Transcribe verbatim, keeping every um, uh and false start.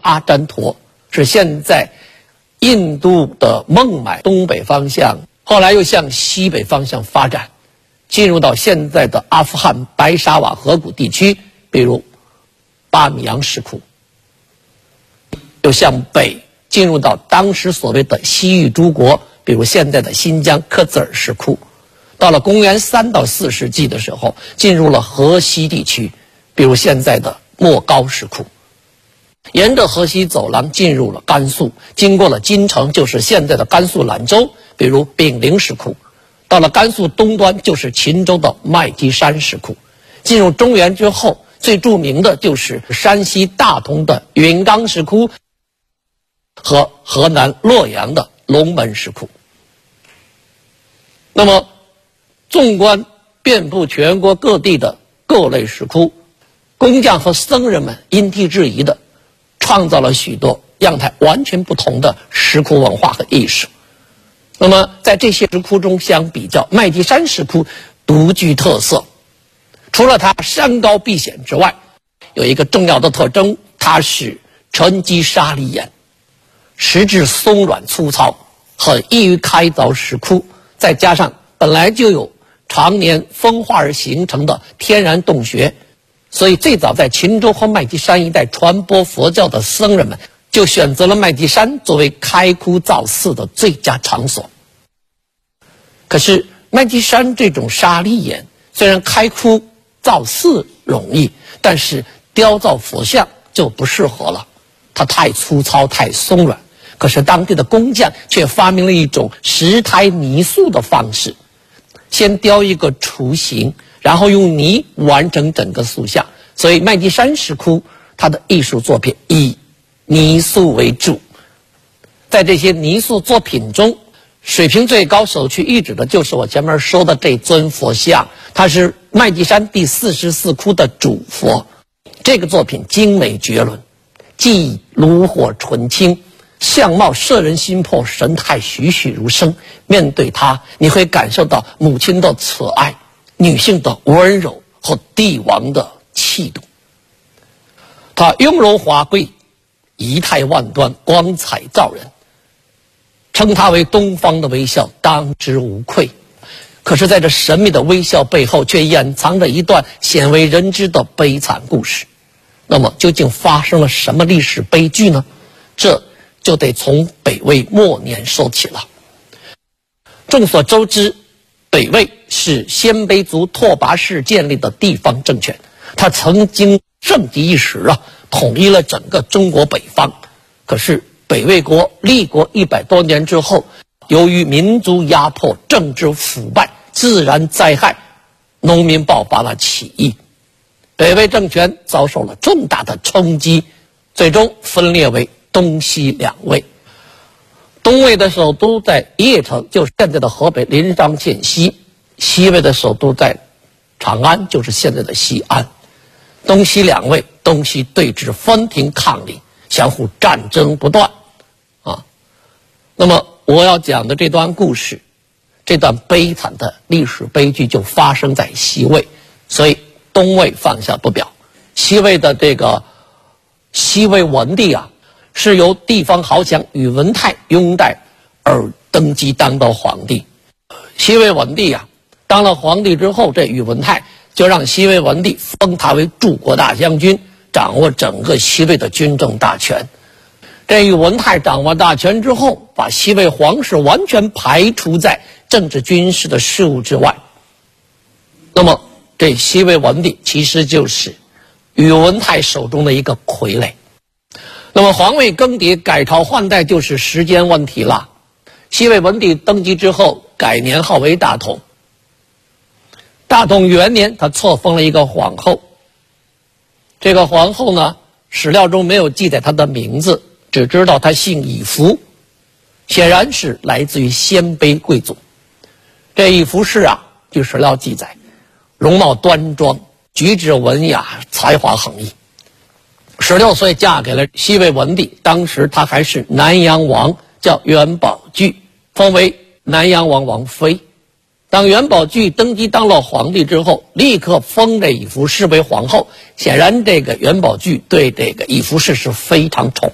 阿占陀，是现在印度的孟买东北方向，后来又向西北方向发展，进入到现在的阿富汗白沙瓦河谷地区，比如巴米扬石窟，又向北进入到当时所谓的西域诸国，比如现在的新疆克孜尔石窟。到了公元三到四世纪的时候，进入了河西地区，比如现在的莫高石窟。沿着河西走廊进入了甘肃，经过了金城，就是现在的甘肃兰州，比如炳灵石窟。到了甘肃东端，就是秦州的麦积山石窟。进入中原之后，最著名的就是山西大同的云冈石窟和河南洛阳的龙门石窟。那么纵观遍布全国各地的各类石窟，工匠和僧人们因地制宜的创造了许多样态完全不同的石窟文化和艺术。那么在这些石窟中相比较，麦积山石窟独具特色。除了它山高壁险之外，有一个重要的特征，它是沉积砂砾岩，石质松软粗糙，很易于开凿石窟，再加上本来就有常年风化而形成的天然洞穴，所以最早在秦州和麦积山一带传播佛教的僧人们就选择了麦积山作为开窟造寺的最佳场所。可是麦积山这种砂砾岩虽然开窟造寺容易，但是雕造佛像就不适合了，它太粗糙太松软。可是当地的工匠却发明了一种石胎泥塑的方式，先雕一个雏形，然后用泥完成整个塑像。所以麦积山石窟它的艺术作品以泥塑为主。在这些泥塑作品中，水平最高首屈一指的就是我前面说的这尊佛像，它是麦积山第四十四窟的主佛。这个作品精美绝伦，既炉火纯青，相貌摄人心魄，神态栩栩如生。面对它，你会感受到母亲的慈爱，女性的温柔和帝王的气度。它雍容华贵，仪态万端，光彩照人，称它为东方的微笑，当之无愧。可是在这神秘的微笑背后，却掩藏着一段鲜为人知的悲惨故事。那么究竟发生了什么历史悲剧呢？这就得从北魏末年说起了。众所周知，北魏是鲜卑族拓跋氏建立的地方政权，他曾经盛极一时啊，统一了整个中国北方。可是北魏国立国一百多年之后，由于民族压迫、政治腐败、自然灾害，农民爆发了起义，北魏政权遭受了重大的冲击，最终分裂为东西两魏。东魏的首都在邺城，就是现在的河北临漳县西；西魏的首都在长安，就是现在的西安。东西两魏东西对峙，分庭抗礼，相互战争不断啊。那么我要讲的这段故事，这段悲惨的历史悲剧就发生在西魏，所以东魏放下不表。西魏的这个西魏文帝啊，是由地方豪强宇文泰拥戴而登基当到皇帝。西魏文帝啊，当了皇帝之后，这宇文泰就让西魏文帝封他为柱国大将军，掌握整个西魏的军政大权。这宇文泰掌握大权之后，把西魏皇室完全排除在政治军事的事务之外。那么这西魏文帝其实就是宇文泰手中的一个傀儡。那么皇位更迭、改朝换代就是时间问题了。西魏文帝登基之后，改年号为大统。大统元年，他册封了一个皇后。这个皇后呢，史料中没有记载她的名字，只知道她姓以服，显然是来自于鲜卑贵族。这以服氏啊，据史料记载，容貌端庄，举止文雅，才华横溢。十六岁嫁给了西魏文帝，当时她还是南阳王，叫元宝炬，封为南阳王王妃。当元宝炬登基当了皇帝之后，立刻封这以服氏为皇后。显然这个元宝炬对这个以服氏是非常宠